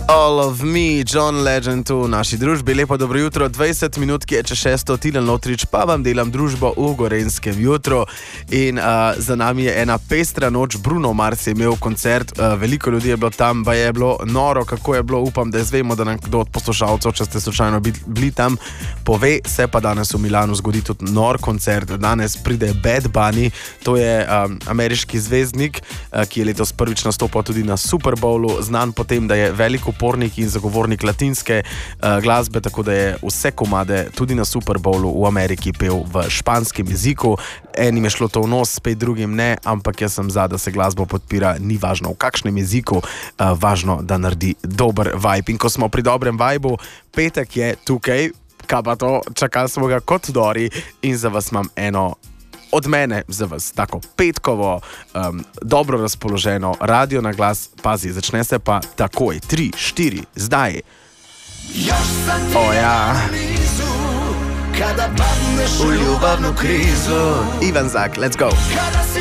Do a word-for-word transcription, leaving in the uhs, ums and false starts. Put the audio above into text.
All of me, John Legend v naši družbi. Lepo dobro jutro, dvajset minut, ki je če šesto, Tilen Lotrič, pa vam delam družbo v Gorenjskem jutru. In uh, za nami je ena pestra noč. Bruno Mars je imel koncert, uh, veliko ljudi je bilo tam, pa je bilo noro, kako je bilo. Upam, da izvemo, da nam kdo od poslušalcev, če ste slučajno bili tam, pove. Se pa danes v Milanu zgodi tudi nor koncert. Danes pride Bad Bunny, to je um, ameriški zvezdnik, uh, ki je letos prvič nastopal tudi na Super Bowlu, znan potem, da je velik upornik in zagovornik latinske uh, glasbe, tako da je vse komade tudi na Super Bowlu v Ameriki pel v španskem jeziku. Enim je šlo to v nos, spet drugim ne, ampak jaz sem za, da se glasbo podpira, ni važno v kakšnem jeziku, uh, važno, da naredi dober vibe. In ko smo pri dobrem vibu, petek je tukaj, kaj pa to, čakali smo ga kot dori in za vas imam eno od mene za vas, tako petkovo, um, dobro razpoloženo radio na glas. Pazi, začne se pa takoj, tri, štiri, zdaj. O ja. V ljubavno krizo. Ivan Zak, let's go.